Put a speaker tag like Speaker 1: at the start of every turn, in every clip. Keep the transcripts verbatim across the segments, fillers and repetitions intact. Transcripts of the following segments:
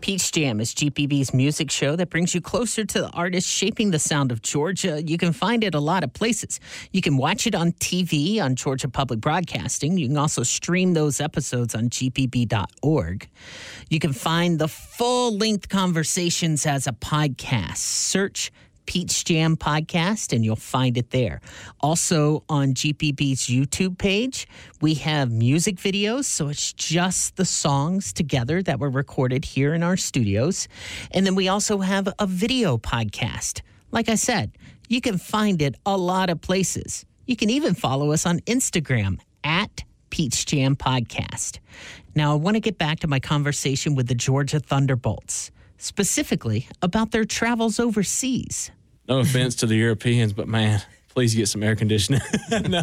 Speaker 1: Peach Jam is G P B's music show that brings you closer to the artists shaping the sound of Georgia. You can find it a lot of places. You can watch it on T V on Georgia Public Broadcasting. You can also stream those episodes on G P B dot org. You can find the full-length conversations as a podcast. Search Peach Jam Podcast, and you'll find it there. Also, on G P B's YouTube page, we have music videos, so it's just the songs together that were recorded here in our studios. And then we also have a video podcast. Like I said, you can find it a lot of places. You can even follow us on Instagram at Peach Jam Podcast. Now, I want to get back to my conversation with the Georgia Thunderbolts, specifically about their travels overseas.
Speaker 2: No offense to the Europeans, but man, please get some air conditioning. No.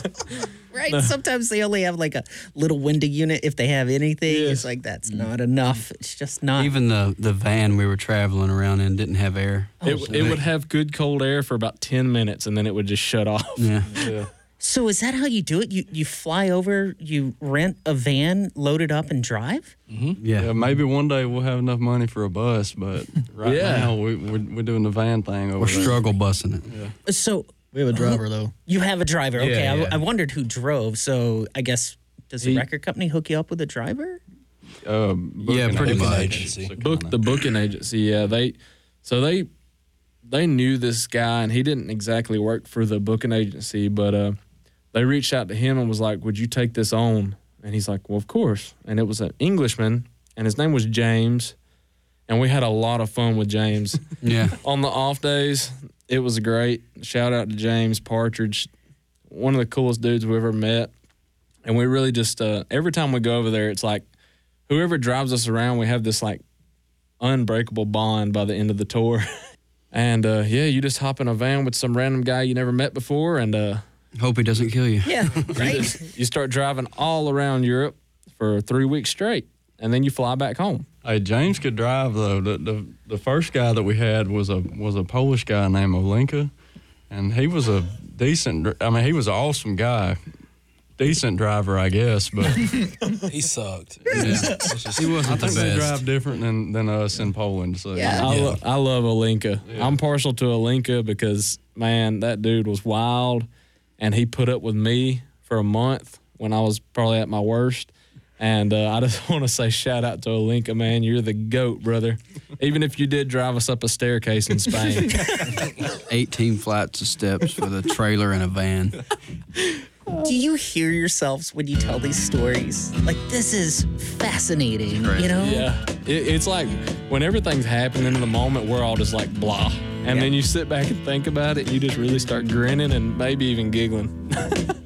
Speaker 1: Right?
Speaker 2: No.
Speaker 1: Sometimes they only have like a little window unit if they have anything.
Speaker 2: Yes.
Speaker 1: It's like, that's not enough. It's just not.
Speaker 3: Even the, the van we were traveling around in didn't have air.
Speaker 2: It,
Speaker 3: So
Speaker 2: it
Speaker 3: they-
Speaker 2: would have good cold air for about ten minutes, and then it would just shut off.
Speaker 3: Yeah.
Speaker 2: Yeah.
Speaker 1: So is that how you do it? You you fly over, you rent a van, load it up, and drive?
Speaker 4: Mm-hmm.
Speaker 3: Yeah.
Speaker 4: Yeah, maybe one day we'll have enough money for a bus, but right
Speaker 2: Yeah.
Speaker 4: now we, we're, we're doing the van thing over
Speaker 3: We're
Speaker 4: there.
Speaker 3: struggle bussing it.
Speaker 4: Yeah.
Speaker 1: So
Speaker 5: We have a driver, though.
Speaker 1: you have a driver. Okay,
Speaker 5: Yeah,
Speaker 1: I,
Speaker 5: yeah.
Speaker 1: I wondered who drove. So I guess, does the
Speaker 2: He-
Speaker 1: record company hook you up with a driver?
Speaker 4: Uh,
Speaker 3: Yeah,
Speaker 4: booking
Speaker 3: pretty
Speaker 4: agency.
Speaker 3: much.
Speaker 5: Agency.
Speaker 4: So
Speaker 2: Book
Speaker 4: kinda-
Speaker 2: the booking agency. Yeah, they so they they knew this guy, and he didn't exactly work for the booking agency, but uh, they reached out to him and was like, "Would you take this on?" And he's like, "Well, of course." And it was an Englishman, and his name was James, and we had a lot of fun with James.
Speaker 3: Yeah.
Speaker 2: On the off days, it was great. Shout out to James Partridge, one of the coolest dudes we ever met. And we really just, uh, every time we go over there, it's like whoever drives us around, we have this like unbreakable bond by the end of the tour. And uh, yeah, you just hop in a van with some random guy you never met before, and uh,
Speaker 3: Hope he doesn't kill you.
Speaker 1: Yeah,
Speaker 2: you,
Speaker 1: right?
Speaker 2: just, you start driving all around Europe for three weeks straight, and then you fly back home.
Speaker 4: Hey, James could drive though. The, the the first guy that we had was a was a Polish guy named Olenka, and he was a decent. dr- I mean, he was an awesome guy, decent driver, I guess. But
Speaker 5: He sucked.
Speaker 3: Yeah.
Speaker 5: It's just-
Speaker 3: He
Speaker 4: I
Speaker 3: wasn't the
Speaker 4: think they
Speaker 3: best.
Speaker 4: drive different than, than us in Poland. So
Speaker 1: Yeah.
Speaker 2: I,
Speaker 5: Yeah.
Speaker 2: lo- I love Olenka.
Speaker 4: Yeah.
Speaker 2: I'm partial to Olenka because, man, that dude was wild, and he put up with me for a month when I was probably at my worst. And uh, I just want to say shout out to Olenka, man. You're the GOAT, brother. Even if you did drive us up a staircase in Spain.
Speaker 3: eighteen flights of steps with a trailer and a van.
Speaker 1: Do you hear yourselves when you tell these stories? Like, this is fascinating,
Speaker 3: Crazy.
Speaker 1: you know?
Speaker 2: Yeah. It, it's like when everything's happening in the moment, we're all just like, blah. And
Speaker 1: Yeah.
Speaker 2: then you sit back and think about it, and you just really start grinning and maybe even giggling.